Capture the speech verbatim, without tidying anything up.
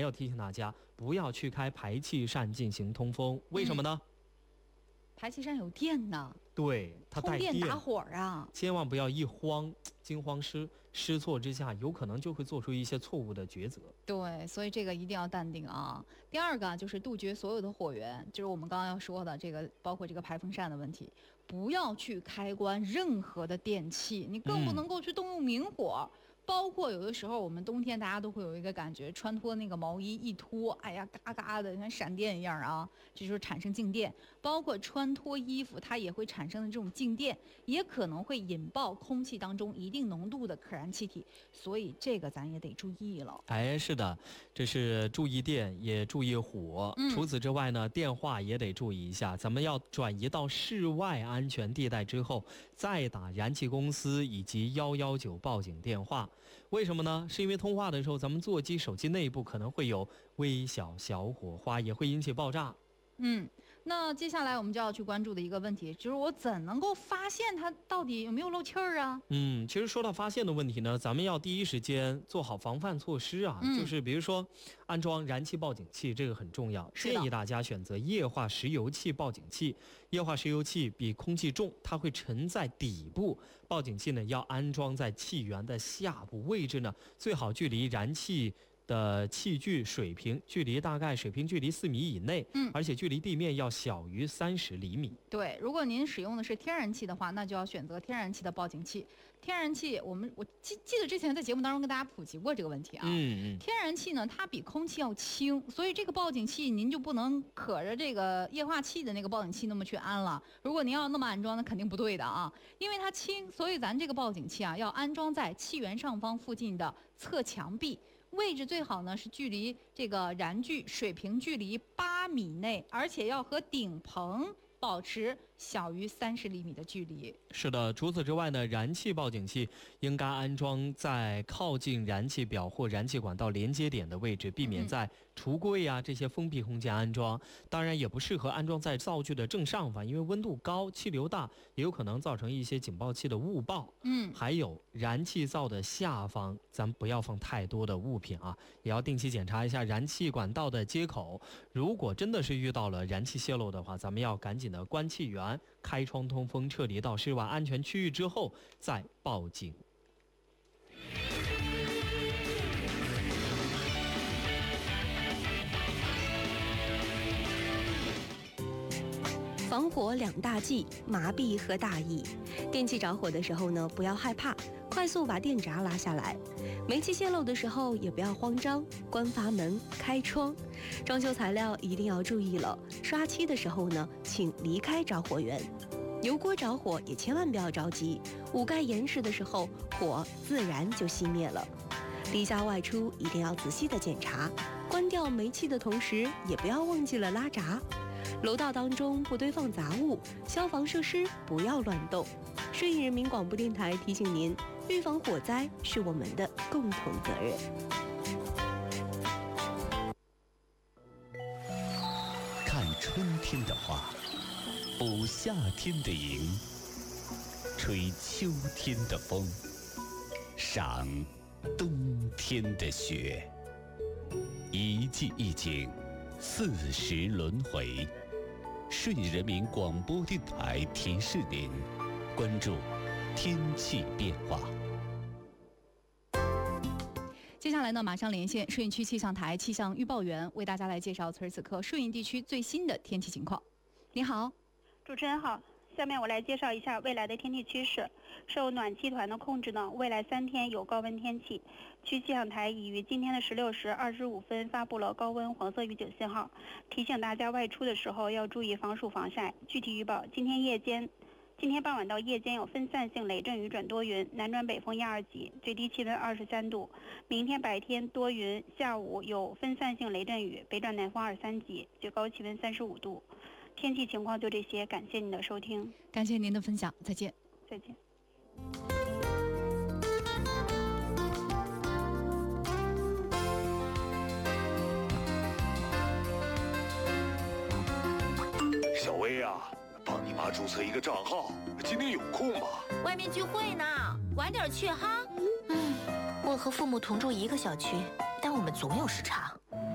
要提醒大家不要去开排气扇进行通风，为什么呢？ 嗯、排气扇有电呢， 对，它带电， 通电打火啊， 千万不要一慌惊慌失失措之下，有可能就会做出一些错误的抉择。 对，所以这个一定要淡定啊。第二个就是杜绝所有的火源，就是我们刚刚要说的这个，包括这个排风扇的问题，不要去开关任何的电器，你更不能够去动用明火。嗯，包括有的时候我们冬天大家都会有一个感觉，穿脱那个毛衣一脱，哎呀嘎嘎的像闪电一样啊，这就是产生静电。包括穿脱衣服它也会产生的这种静电，也可能会引爆空气当中一定浓度的可燃气体，所以这个咱也得注意了。 哎，是的，这是注意电也注意火、嗯、除此之外呢，电话也得注意一下，咱们要转移到室外安全地带之后再打燃气公司以及一一九报警电话。为什么呢？是因为通话的时候咱们座机手机内部可能会有微小小火花，也会引起爆炸。 嗯，那接下来我们就要去关注的一个问题，就是我怎能够发现它到底有没有漏气儿啊？ 嗯，其实说到发现的问题呢，咱们要第一时间做好防范措施啊，嗯、就是比如说安装燃气报警器，这个很重要，建议大家选择液化石油气报警器。液化石油气比空气重，它会沉在底部，报警器呢要安装在气源的下部位置呢，最好距离燃气的器具水平距离大概水平距离四米以内，嗯，而且距离地面要小于三十厘米。 对，如果您使用的是天然气的话，那就要选择天然气的报警器。天然气，我们我记记得之前在节目当中跟大家普及过这个问题啊。嗯嗯。天然气呢，它比空气要轻，所以这个报警器您就不能可着这个液化气的那个报警器那么去安了。如果您要那么安装，那肯定不对的啊，因为它轻，所以咱这个报警器啊要安装在气源上方附近的侧墙壁。位置最好呢是距离这个燃具水平距离八米内，而且要和顶棚保持小于三十厘米的距离。 是的，除此之外呢，燃气报警器应该安装在靠近燃气表或燃气管道连接点的位置，避免在橱柜啊这些封闭空间安装。当然也不适合安装在灶具的正上方，因为温度高气流大，也有可能造成一些警报器的误报。嗯，还有燃气灶的下方咱不要放太多的物品啊，也要定期检查一下燃气管道的接口。如果真的是遇到了燃气泄漏的话，咱们要赶紧的关气源，开窗通风，撤离到室外安全区域之后再报警。 防火两大忌：麻痹和大意。电器着火的时候呢，不要害怕，快速把电闸拉下来。煤气泄漏的时候也不要慌张，关阀门，开窗。装修材料一定要注意了，刷漆的时候呢，请离开着火源。油锅着火也千万不要着急，捂盖严实的时候，火自然就熄灭了。离家外出一定要仔细的检查，关掉煤气的同时，也不要忘记了拉闸。楼道当中不堆放杂物，消防设施不要乱动。顺义人民广播电台提醒您，预防火灾是我们的共同责任。 看春天的花，捕夏天的萤，吹秋天的风，赏冬天的雪。一季一景，四时轮回。顺义人民广播电台提示您，关注天气变化。 接下来呢，马上连线顺义区气象台气象预报员，为大家来介绍此时此刻顺义地区最新的天气情况。你好， 主持人好。下面我来介绍一下未来的天气趋势。受暖气团的控制呢，未来三天有高温天气。区气象台已于今天的十六时二十五分发布了高温黄色预警信号，提醒大家外出的时候要注意防暑防晒。具体预报：今天夜间、今天傍晚到夜间有分散性雷阵雨转多云，南转北风一二级，最低气温二十三度。明天白天多云，下午有分散性雷阵雨，北转南风二三级，最高气温三十五度。天气情况就这些，感谢您的收听。 感谢您的分享，再见。 再见。 小薇啊，帮你妈注册一个账号，今天有空吗？ 外面聚会呢，晚点去哈。唉，我和父母同住一个小区，但我们总有时差。